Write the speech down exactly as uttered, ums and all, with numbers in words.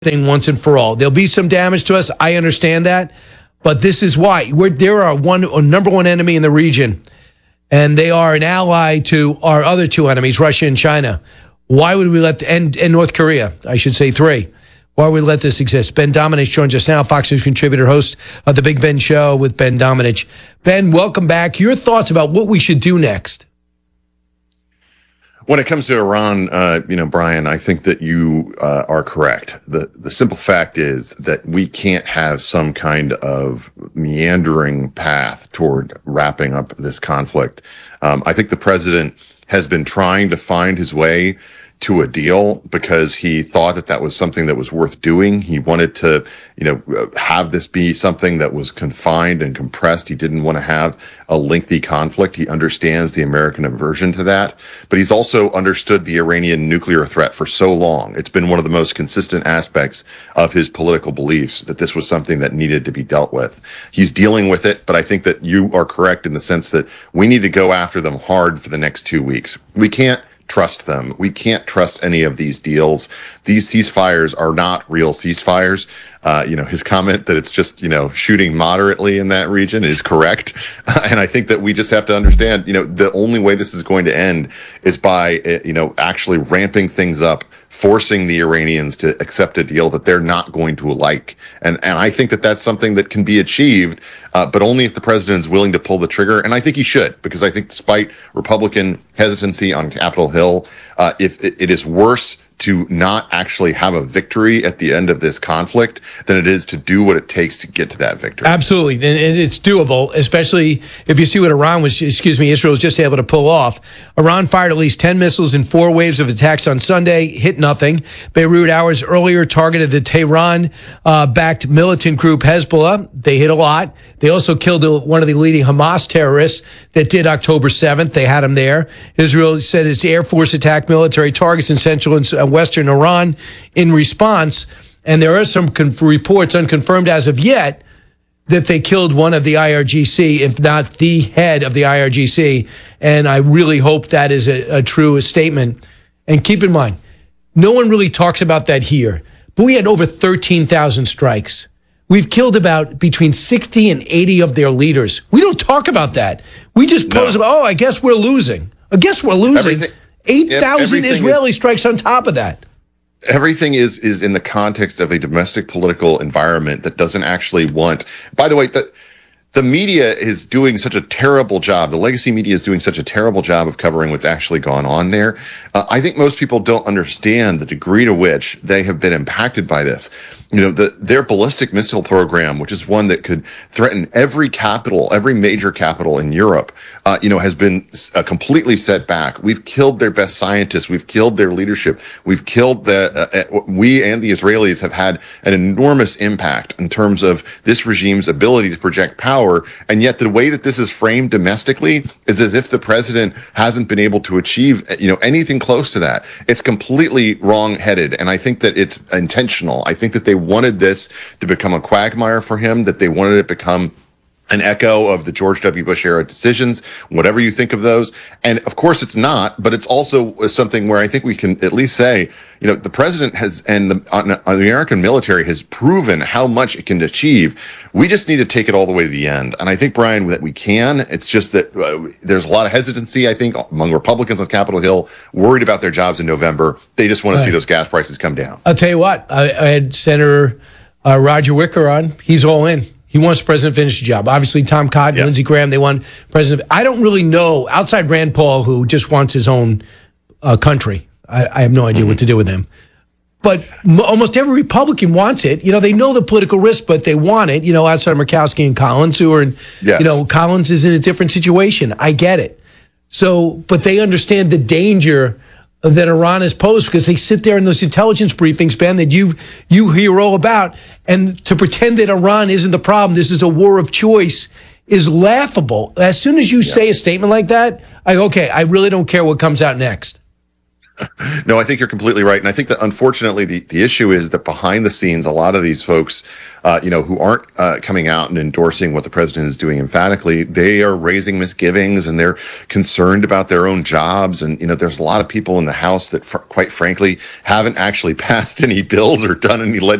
thing once and for all. There'll be some damage to us. I understand that. But this is why. We're, they're our one, our number one enemy in the region. And they are an ally to our other two enemies, Russia and China. Why would we let, and, and North Korea, I should say three. Why would we let this exist? Ben Domenech joins us now, Fox News contributor, host of The Big Ben Show with Ben Domenech. Ben, welcome back. Your thoughts about what we should do next? When it comes to Iran, uh, you know, Brian, I think that you uh, are correct. The the simple fact is that we can't have some kind of meandering path toward wrapping up this conflict. Um, I think the president has been trying to find his way to a deal because he thought that that was something that was worth doing. He wanted to, you know, have this be something that was confined and compressed. He didn't want to have a lengthy conflict. He understands the American aversion to that, but he's also understood the Iranian nuclear threat for so long. It's been one of the most consistent aspects of his political beliefs that this was something that needed to be dealt with. He's dealing with it, but I think that you are correct in the sense that we need to go after them hard for the next two weeks. We can't trust them. We can't trust any of these deals. These ceasefires are not real ceasefires. Uh, you know, his comment that it's just, you know, shooting moderately in that region is correct. And I think that we just have to understand, you know, the only way this is going to end is by, uh, you know, actually ramping things up, forcing the Iranians to accept a deal that they're not going to like. And and I think that that's something that can be achieved, uh, but only if the president is willing to pull the trigger. And I think he should, because I think despite Republican hesitancy on Capitol Hill, uh, if it, it is worse to not actually have a victory at the end of this conflict than it is to do what it takes to get to that victory. Absolutely. And it's doable, especially if you see what Iran was, excuse me, Israel was just able to pull off. Iran fired at least ten missiles in four waves of attacks on Sunday, hit nothing. Beirut hours earlier targeted the Tehran-backed uh, militant group Hezbollah. They hit a lot. They also killed one of the leading Hamas terrorists that did October seventh. They had him there. Israel said its Air Force attacked military targets in central and western Iran in response. And there are some conf- reports, unconfirmed as of yet, that they killed one of the I R G C, if not the head of the I R G C. And I really hope that is a, a true statement. And keep in mind, no one really talks about that here, but we had over thirteen thousand strikes. We've killed about between sixty and eighty of their leaders. We don't talk about that. We just pose, no. oh, I guess we're losing. I guess we're losing. Everything, eight thousand Israeli is, strikes on top of that. Everything is is in the context of a domestic political environment that doesn't actually want. By the way, the the media is doing such a terrible job. The legacy media is doing such a terrible job of covering what's actually gone on there. Uh, I think most people don't understand the degree to which they have been impacted by this. You know, the, their ballistic missile program, which is one that could threaten every capital, every major capital in Europe, uh, you know, has been uh, completely set back. We've killed their best scientists. We've killed their leadership. We've killed the, uh, uh, we and the Israelis have had an enormous impact in terms of this regime's ability to project power. And yet the way that this is framed domestically is as if the president hasn't been able to achieve, you know, anything close to that. It's completely wrong-headed. And I think that it's intentional. I think that they wanted this to become a quagmire for him, that they wanted it to become an echo of the George W. Bush era decisions, whatever you think of those. And of course it's not, but it's also something where I think we can at least say, you know, the president has, and the, uh, the American military has proven how much it can achieve. We just need to take it all the way to the end. And I think, Brian, that we can. It's just that uh, there's a lot of hesitancy, I think, among Republicans on Capitol Hill, worried about their jobs in November. They just want to see those gas prices come down. I'll tell you what, I, I had Senator uh, Roger Wicker on. He's all in. He wants the president to finish the job. Obviously, Tom Cotton, yes. Lindsey Graham, they want president. I don't really know, outside Rand Paul, who just wants his own uh, country. I, I have no idea mm-hmm. what to do with him. But m- almost every Republican wants it. You know, they know the political risk, but they want it. You know, outside of Murkowski and Collins, who are in, yes. you know, Collins is in a different situation. I get it. So, but they understand the danger that Iran has posed because they sit there in those intelligence briefings, Ben, that you you hear all about. And to pretend that Iran isn't the problem, this is a war of choice, is laughable. As soon as you yeah. say a statement like that, I go, okay, I really don't care what comes out next. No, I think you're completely right. And I think that unfortunately, the, the issue is that behind the scenes, a lot of these folks, uh, you know, who aren't uh, coming out and endorsing what the president is doing emphatically, they are raising misgivings and they're concerned about their own jobs. And, you know, there's a lot of people in the House that, fr- quite frankly, haven't actually passed any bills or done any legislation